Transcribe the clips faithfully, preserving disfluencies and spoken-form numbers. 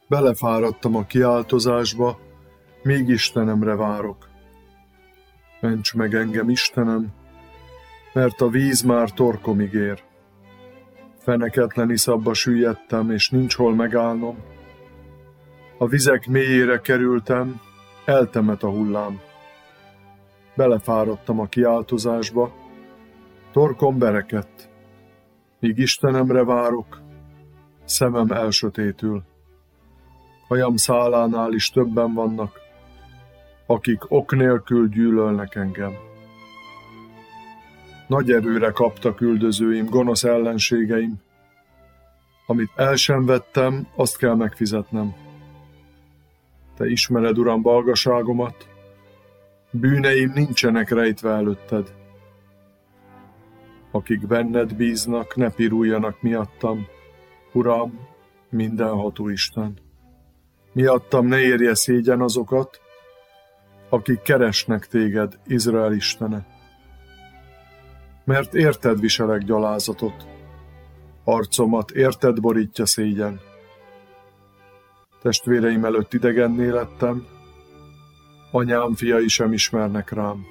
Belefáradtam a kiáltozásba, míg Istenemre várok. Ments meg engem, Istenem, mert a víz már torkomig ér. Feneketlen iszapba süllyedtem, és nincs hol megállnom. A vizek mélyére kerültem, eltemet a hullám. Belefáradtam a kiáltozásba, torkom berekedt. Míg Istenemre várok, szemem elsötétül. Hajam szálánál is többen vannak, akik ok nélkül gyűlölnek engem. Nagy erőre kaptak üldözőim, gonosz ellenségeim. Amit el sem vettem, azt kell megfizetnem. Te ismered, Uram, balgaságomat, bűneim nincsenek rejtve előtted. Akik benned bíznak, ne piruljanak miattam, Uram, mindenható Isten. Miattam ne érje szégyen azokat, akik keresnek téged, Izrael Istene. Mert érted viselek gyalázatot, arcomat érted borítja szégyen. Testvéreim előtt idegenné lettem, anyám fiai sem ismernek rám.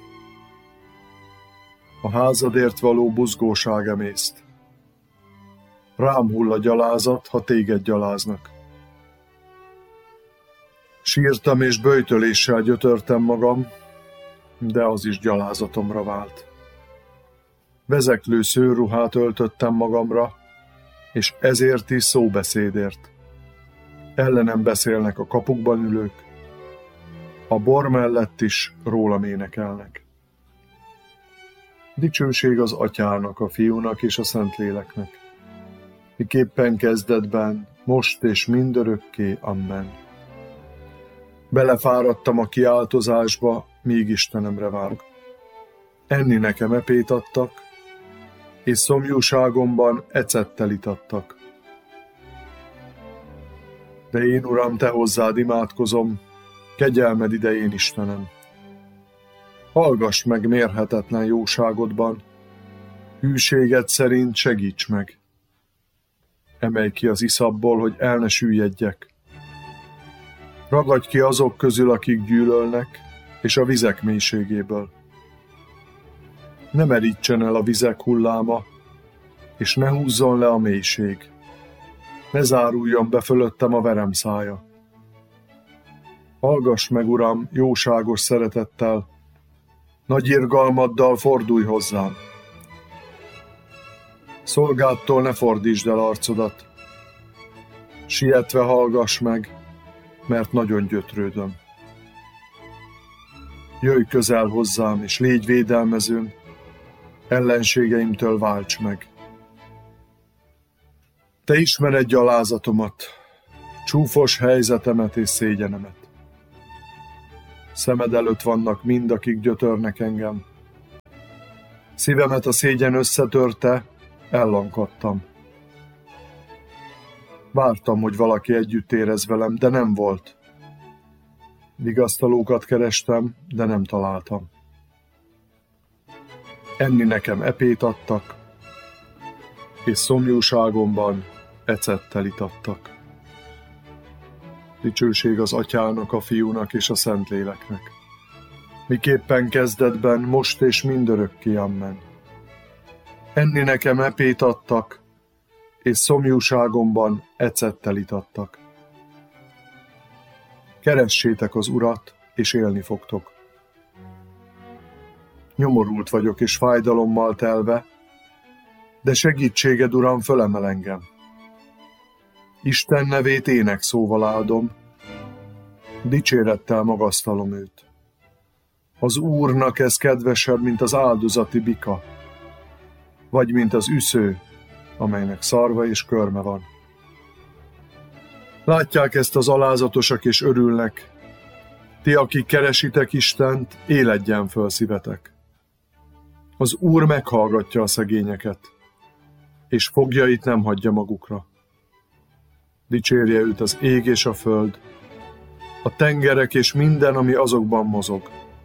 A házadért való buzgóság emészt. Rám hull a gyalázat, ha téged gyaláznak. Sírtam és böjtöléssel gyötörtem magam, de az is gyalázatomra vált. Vezeklő szőrruhát öltöttem magamra, és ezért is szóbeszédért. Ellenem beszélnek a kapukban ülők, a bor mellett is rólam énekelnek. Dicsőség az Atyának, a Fiúnak és a Szentléleknek, miképpen kezdetben, most és mindörökké. Amen. Belefáradtam a kiáltozásba, míg Istenemre várok. Enni nekem epét adtak, és szomjúságomban ecettel itattak. De én, Uram, te hozzád imádkozom, kegyelmed idején, Istenem. Hallgass meg mérhetetlen jóságodban, hűséged szerint segíts meg. Emelj ki az iszapból, hogy el ne süllyedjek. Ragadj ki azok közül, akik gyűlölnek, és a vizek mélységéből. Ne merítsen el a vizek hulláma, és ne húzzon le a mélység. Ne záruljon be fölöttem a verem szája. Hallgass meg, Uram, jóságos szeretettel, nagy irgalmaddal fordulj hozzám. Szolgádtól ne fordítsd el arcodat. Sietve hallgass meg, mert nagyon gyötrődöm. Jöjj közel hozzám, és légy védelmezőm, ellenségeimtől válts meg. Te ismered gyalázatomat, csúfos helyzetemet és szégyenemet. Szemed előtt vannak mind, akik gyötörnek engem. Szívemet a szégyen összetörte, ellankadtam. Vártam, hogy valaki együtt érez velem, de nem volt. Vigasztalókat kerestem, de nem találtam. Enni nekem epét adtak, és szomjúságomban ecettel itattak. Dicsőség az Atyának, a Fiúnak és a Szentléleknek, miképpen kezdetben, most és mindörökké. Amen. Enni nekem epét adtak, és szomjúságomban ecettel itattak. Keressétek az Urat, és élni fogtok. Nyomorult vagyok és fájdalommal telve, de segítséged, Uram, fölemel engem. Isten nevét énekszóval áldom, dicsérettel magasztalom őt. Az Úrnak ez kedvesebb, mint az áldozati bika, vagy mint az üsző, amelynek szarva és körme van. Látják ezt az alázatosak és örülnek. Ti, akik keresitek Istent, éledjen föl szívetek. Az Úr meghallgatja a szegényeket, és foglyait nem hagyja magukra. Dicsérje őt az ég és a föld, a tengerek és minden, ami azokban mozog.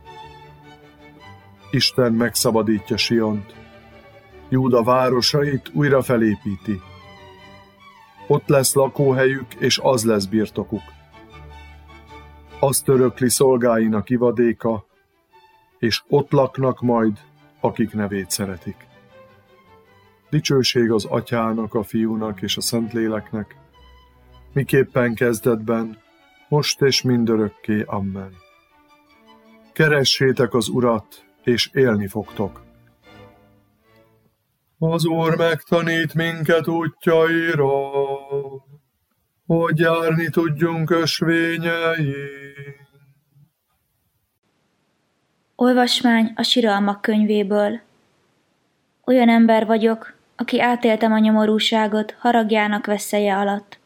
Isten megszabadítja Siont, Júda városait újra felépíti. Ott lesz lakóhelyük, és az lesz birtokuk. Azt örökli szolgáinak ivadéka, és ott laknak majd, akik nevét szeretik. Dicsőség az Atyának, a Fiúnak és a Szentléleknek, miképpen kezdetben, most és mindörökké. Amen. Keressétek az Urat, és élni fogtok. Az Úr megtanít minket útjaira, hogy járni tudjunk ösvényein. Olvasmány a Siralmak könyvéből. Olyan ember vagyok, aki átéltem a nyomorúságot haragjának veszélye alatt.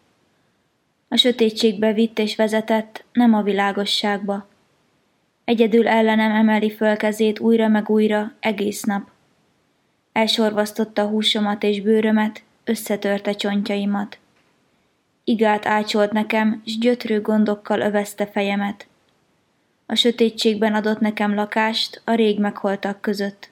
A sötétségbe vitt és vezetett, nem a világosságba. Egyedül ellenem emeli föl kezét újra meg újra, egész nap. Elsorvasztotta húsomat és bőrömet, összetörte csontjaimat. Igát ácsolt nekem, s gyötrő gondokkal övezte fejemet. A sötétségben adott nekem lakást a rég megholtak között.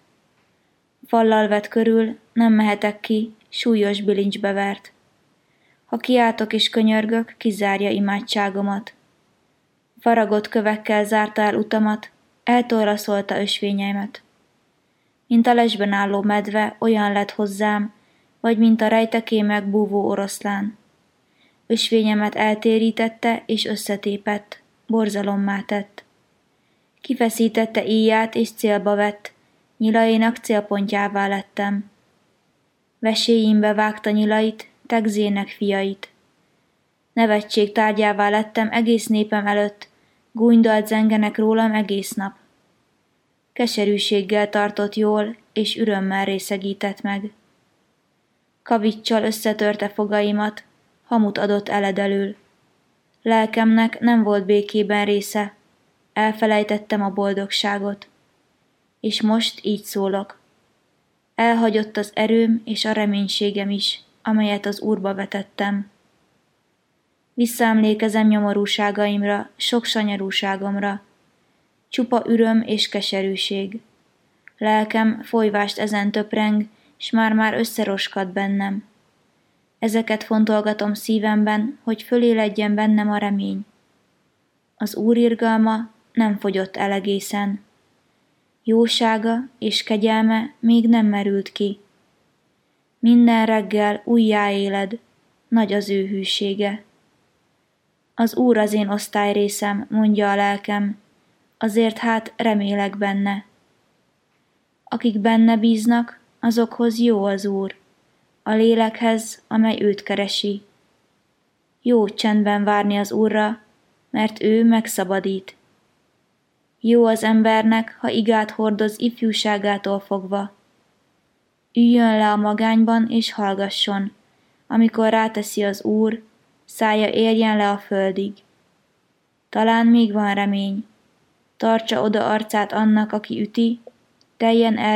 Fallal vett körül, nem mehetek ki, súlyos bilincsbe vert. Ha kiáltok és könyörgök, kizárja imádságomat. Faragott kövekkel zárta el utamat, eltorlaszolta ösvényeimet. Mint a lesben álló medve, olyan lett hozzám, vagy mint a rejtekémek búvó oroszlán. Ösvényemet eltérítette és összetépett, borzalommá tett. Kifeszítette íját és célba vett, nyilainak célpontjává lettem. Veséimbe vágta nyilait, Tegzének fiait. Nevetség tárgyává lettem egész népem előtt, gúnydalt zengenek rólam egész nap. Keserűséggel tartott jól, és ürömmel részegített meg. Kaviccsal összetörte fogaimat, hamut adott eledelül. Lelkemnek nem volt békében része, elfelejtettem a boldogságot. És most így szólok. Elhagyott az erőm és a reménységem is, amelyet az Úrba vetettem. Visszaemlékezem nyomorúságaimra, sok sanyarúságomra. Csupa üröm és keserűség. Lelkem folyvást ezen töpreng, s már-már összeroskad bennem. Ezeket fontolgatom szívemben, hogy föléledjen bennem a remény. Az Úr irgalma nem fogyott el egészen. Jósága és kegyelme még nem merült ki. Minden reggel újjáéled, nagy az ő hűsége. Az Úr az én osztályrészem, mondja a lelkem, azért hát remélek benne. Akik benne bíznak, azokhoz jó az Úr, a lélekhez, amely őt keresi. Jó csendben várni az Úrra, mert ő megszabadít. Jó az embernek, ha igát hordoz ifjúságától fogva. Üljön le a magányban és hallgasson, amikor ráteszi az Úr, szája érjen le a földig. Talán még van remény. Tartsa oda arcát annak, aki üti, teljen el